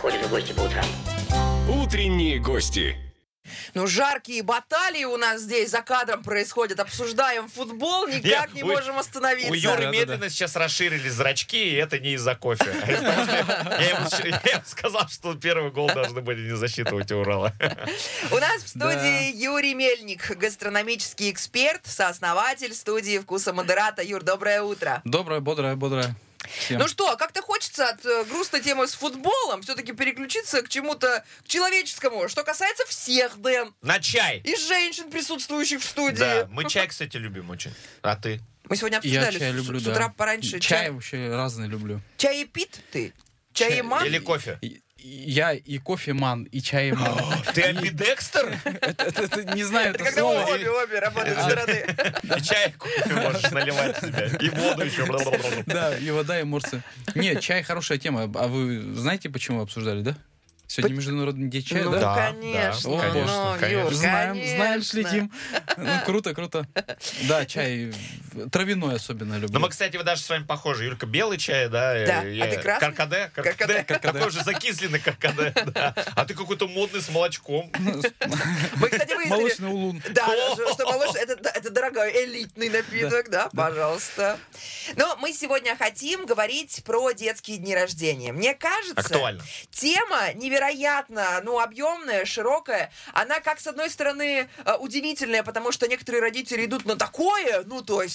ходишь в гости по утрам? Утренние гости. Ну, жаркие баталии у нас здесь за кадром происходят. Обсуждаем футбол, никак не можем остановиться. У Юры медленно сейчас расширились зрачки, и это не из-за кофе. Я ему сказал, что первый гол должны были не засчитывать у Урала. У нас в студии Юрий Мельник, гастрономический эксперт, сооснователь студии «Вкуса Модерата». Юр, доброе утро. Доброе, бодрое. Всем. Ну что, как-то хочется от грустной темы с футболом все-таки переключиться к чему-то к человеческому, что касается всех, Дэн. На чай! И женщин, присутствующих в студии. Да, мы чай, кстати, любим очень. А ты? Мы сегодня обсуждали Я чай люблю, с утра пораньше. Чай вообще разный люблю. Чаепит ты? Чаеман? Или кофе? Я и кофеман, и чаеман. Ты амбидекстер? Это не знаю, Это это когда слово. обе работают с стороны. И чай, и кофе можешь наливать в себя. И воду еще. Да, и вода, и морсы. Нет, чай хорошая тема. А вы знаете, почему обсуждали, да? Сегодня Международный день чая, Ну, да? Да, конечно. да, Ну, конечно. Юр, Знаем, конечно. следим. Ну, круто. Да, чай травяной особенно люблю. Ну, мы, кстати, вы даже с вами похожи. Юлька белый чай, да? Да, а ты красный? Каркаде. Каркаде. Такой же закисленный каркаде, да. А ты какой-то модный с молочком. Мы, кстати, выяснили... Молочный улун. Да, что молочный, это дорогой элитный напиток, да, пожалуйста. Но мы сегодня хотим говорить про детские дни рождения. Мне кажется, Актуально. тема невероятно, объемная, широкая. Она, как, с одной стороны, удивительная, потому что некоторые родители идут на такое,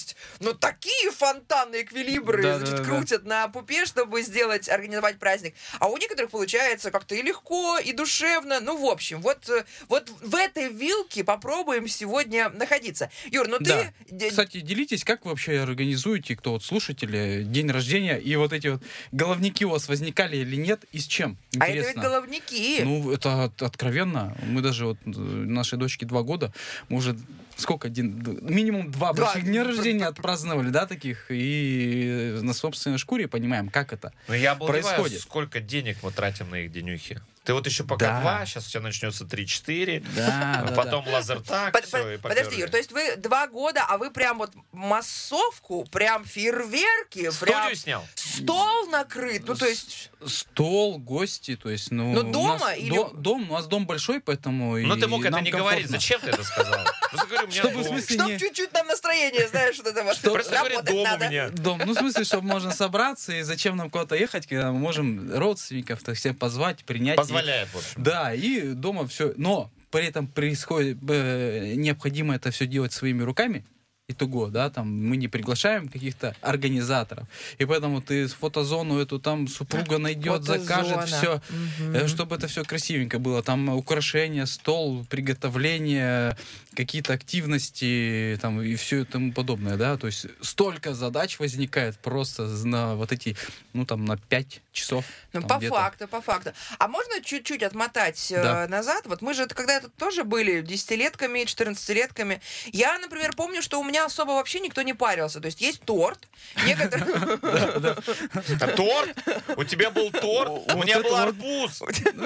такие фонтанные эквилибры, Да. крутят на пупе, чтобы организовать праздник. А у некоторых получается как-то и легко, и душевно. Ну, в общем, вот в этой вилке попробуем сегодня находиться. Юр, Да. ты... Кстати, делитесь, как вы вообще организуете, кто вот слушатели, день рождения, и вот эти вот головники у вас возникали или нет, и с чем? А это Интересно. ведь головники. Ну, это откровенно. Мы даже вот нашей дочке 2 года, мы уже минимум 2 больших дня рождения отпраздновали, да, таких, и на собственной шкуре понимаем, как это Ну, я обалдеваю, происходит. сколько денег мы тратим на их денюхи. Ты вот еще пока Да. 2, сейчас у тебя начнется 3-4, Да, потом лазертаг, все, и Подожди, попёрли. Юр, то есть вы 2 года, а вы прям вот массовку, прям фейерверки, Студию прям снял? стол накрыт, ну то есть... Стол, гости, то есть, Ну, у дома нас или- дом, у нас дом большой, поэтому Ну, и ты мог это нам не комфортно. говорить. Зачем ты это сказал? Просто говорю, у меня Чтобы, в дом. смысле, Чтоб не- чуть-чуть нам настроение, знаешь, вот это вот. Просто говори, Работать дом у надо. меня. Дом. Ну, в смысле, чтобы можно собраться, и зачем нам куда-то ехать, когда мы можем родственников так всех позвать, принять. Позволяет, в общем. Да, и дома все. Но при этом происходит необходимо это все делать своими руками. Итого, да, там мы не приглашаем каких-то организаторов. И поэтому ты фотозону эту там супруга найдет, закажет все, чтобы это все красивенько было. Там украшения, стол, приготовление, какие-то активности там, и все тому подобное, да. То есть столько задач возникает просто на вот эти, на 5 часов. Ну, там по где-то. факту. А можно чуть-чуть отмотать Да. назад? Вот мы же когда-то тоже были 10-летками, 14-летками. Я, например, помню, что у меня особо вообще никто не парился. То есть есть торт. Некоторые... А торт? У тебя был торт, у меня был арбуз.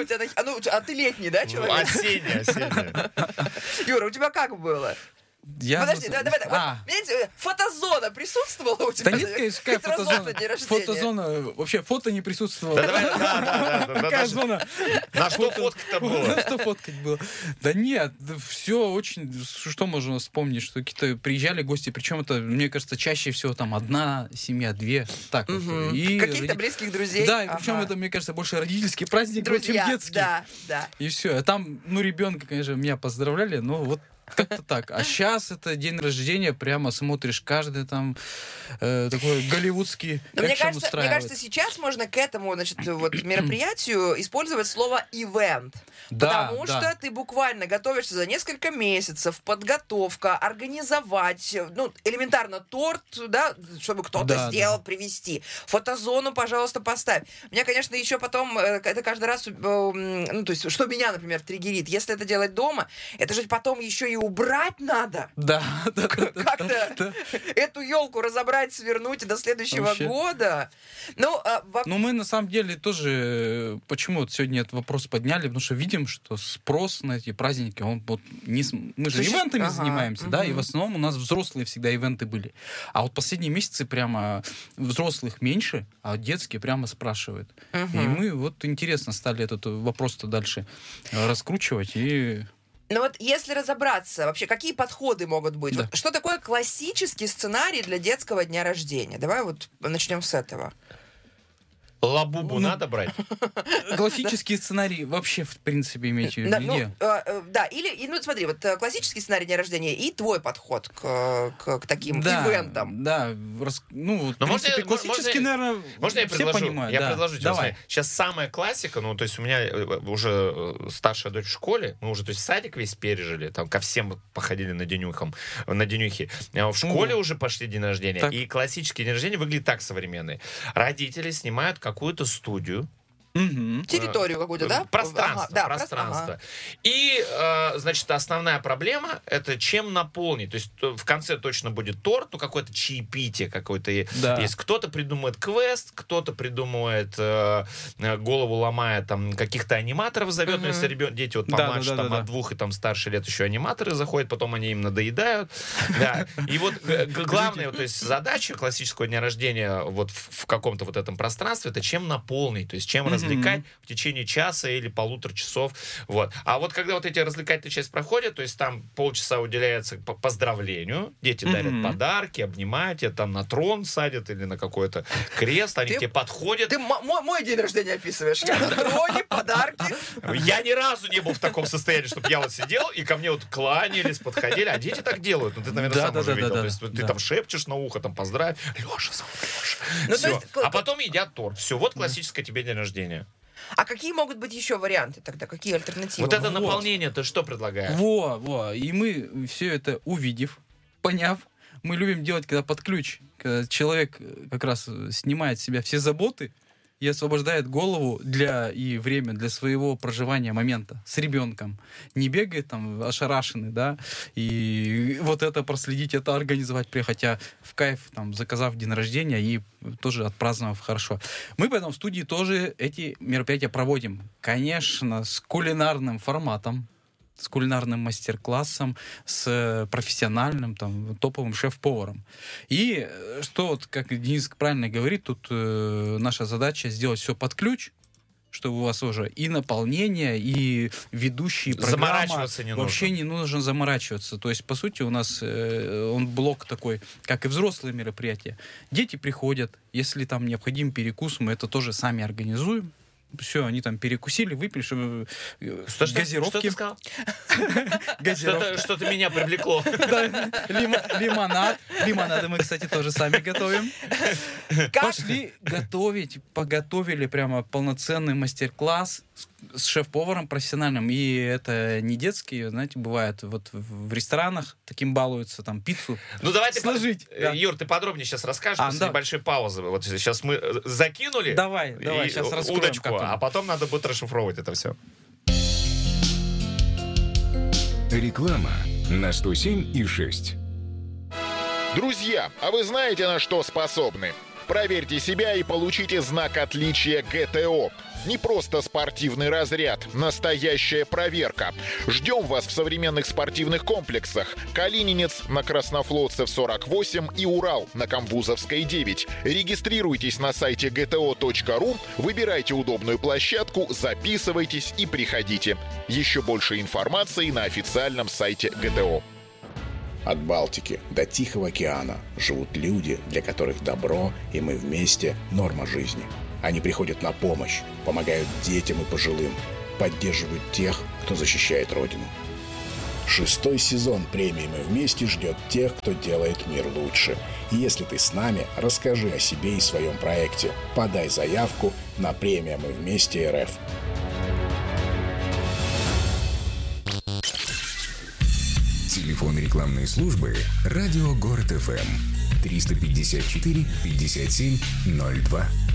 А ты летний, да, человек? Осенний. Юра, у тебя как было? Подожди, давай. Понимаете, фотозона присутствовала у тебя? Да нет, конечно, какая Хоть разок фотозона? на день рождения. Фотозона, вообще фото не присутствовало. Да. Какая зона? На что фотка-то была? Что фоткать было? Да нет, все очень... Что можно вспомнить? Что какие-то приезжали гости, причем это, мне кажется, чаще всего там 1 семья, 2, так вот. И Каких-то близких друзей. Да, и причем Ага. это, мне кажется, больше родительский праздник, чем Друзья, детский. да. И все. А там, ребенка, конечно, меня поздравляли, но вот как-то так. А сейчас это день рождения, прямо смотришь, каждый там такой голливудский Но мне экшен кажется, устраивает. сейчас можно к этому, мероприятию использовать слово «ивент». Да, Потому да. что ты буквально готовишься за несколько месяцев, подготовка, организовать, элементарно торт, да, чтобы кто-то Да, сделал, привезти. Фотозону, пожалуйста, поставь. Меня, конечно, еще потом, это каждый раз, то есть, что меня, например, триггерит, если это делать дома, это же потом еще и убрать надо. Да. Как-то эту елку разобрать, свернуть до следующего Вообще. года. Но мы на самом деле тоже, почему вот сегодня этот вопрос подняли, потому что видим, что спрос на эти праздники, он вот мы же ивентами занимаемся, да, и в основном у нас взрослые всегда ивенты были. А вот последние месяцы прямо взрослых меньше, а детские прямо спрашивают. И мы вот интересно стали этот вопрос-то дальше раскручивать и... Но вот если разобраться, вообще, какие подходы могут быть? Да. Вот что такое классический сценарий для детского дня рождения? Давай вот начнем с этого. Лабубу надо брать? Классический сценарий вообще, в принципе, имеете в виду? Да, или, смотри, вот классический сценарий дня рождения и твой подход к таким ивентам. Да, в принципе, классический, наверное, можно я все предложу? понимают. Я да. предложу тебе. Давай. Сейчас самая классика, то есть у меня уже старшая дочь в школе, мы уже, то есть садик весь пережили, там ко всем походили на денюхи. В школе уже пошли день рождения, Так. и классический день рождения выглядит так современный. Родители снимают какую-то студию, Территорию какую-то, да? Пространство. И, значит, основная проблема — это чем наполнить. То есть в конце точно будет торт, какое-то чаепитие какое-то есть. Кто-то придумает квест, кто-то придумывает, голову ломая, там, каких-то аниматоров зовет, но если дети вот помладше, там, от 2 и там старше лет еще аниматоры заходят, потом они им надоедают. Да. И вот главная, то есть задача классического дня рождения вот в каком-то вот этом пространстве — это чем наполнить, то есть чем развлекать в течение часа или 1,5 часов. Вот. А вот когда вот эти развлекательные части проходят, то есть там полчаса уделяется поздравлению, дети дарят подарки, обнимают тебя, там на трон садят или на какой-то крест, они к тебе подходят. Ты мой день рождения описываешь. На троне, подарки. Я ни разу не был в таком состоянии, чтобы я вот сидел, и ко мне вот кланялись, подходили, а дети так делают. Ты, наверное, сам уже видел. То есть ты там шепчешь на ухо, там поздравь. Леша, Леша. Все. А потом едят торт. Все, вот классическое тебе день рождения. А какие могут быть еще варианты тогда? Какие альтернативы? Вот это наполнение ты что предлагаешь? И мы все это увидев, поняв, мы любим делать, когда под ключ, когда человек как раз снимает с себя все заботы и освобождает голову и время для своего проживания момента с ребенком. Не бегает там ошарашенный, да, и вот это проследить, это организовать, хотя в кайф, там, заказав день рождения и тоже отпраздновав хорошо. Мы поэтому в студии тоже эти мероприятия проводим. Конечно, с кулинарным форматом, с кулинарным мастер-классом, с профессиональным, там, топовым шеф-поваром. И что, вот, как Денис правильно говорит, тут наша задача сделать все под ключ, чтобы у вас уже и наполнение, и ведущие программы. Заморачиваться не нужно. Вообще не нужно заморачиваться. То есть, по сути, у нас он блок такой, как и взрослые мероприятия. Дети приходят, если там необходим перекус, мы это тоже сами организуем. Все, они там перекусили, выпили, чтобы газировки. Что ты сказал? Газировка. Что-то меня привлекло. Лимонад. Лимонады мы, кстати, тоже сами готовим. Пошли готовить. Поготовили прямо полноценный мастер-класс с шеф-поваром профессиональным. И это не детские, знаете, бывает, вот в ресторанах таким балуются, там, пиццу давайте сложить. Юр, ты подробнее сейчас расскажешь после небольшой паузы. Вот сейчас мы закинули давай, сейчас раскроем, удочку, а потом надо будет расшифровывать это все. Реклама на 107,6. Друзья, а вы знаете, на что способны? Проверьте себя и получите знак отличия ГТО. Не просто спортивный разряд, настоящая проверка. Ждем вас в современных спортивных комплексах. Калининец на Краснофлотцев 48 и Урал на Камбузовской 9. Регистрируйтесь на сайте gto.ru, выбирайте удобную площадку, записывайтесь и приходите. Еще больше информации на официальном сайте ГТО. От Балтики до Тихого океана живут люди, для которых добро и мы вместе – норма жизни. Они приходят на помощь, помогают детям и пожилым, поддерживают тех, кто защищает Родину. 6-й сезон премии «Мы вместе» ждет тех, кто делает мир лучше. И если ты с нами, расскажи о себе и своем проекте. Подай заявку на премию «Мы вместе» РФ. Телефон рекламной службы «Радио Город ФМ» 354 57 02.